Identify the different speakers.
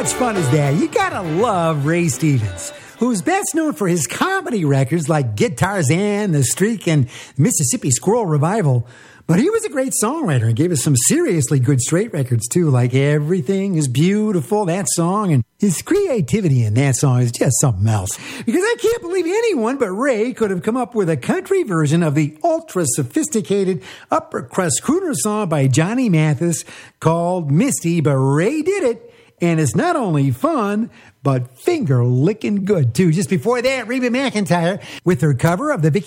Speaker 1: much fun is that? You gotta love Ray Stevens, who's best known for his comedy records like Get Tarzan, The Streak, and Mississippi Squirrel Revival. But he was a great songwriter and gave us some seriously good straight records too, like Everything is Beautiful, that song, and his creativity in that song is just something else. Because I can't believe anyone but Ray could have come up with a country version of the ultra-sophisticated upper-crust crooner song by Johnny Mathis called Misty, but Ray did it, and it's not only fun, but finger-licking good, too. Just before that, Reba McEntire with her cover of the Vicky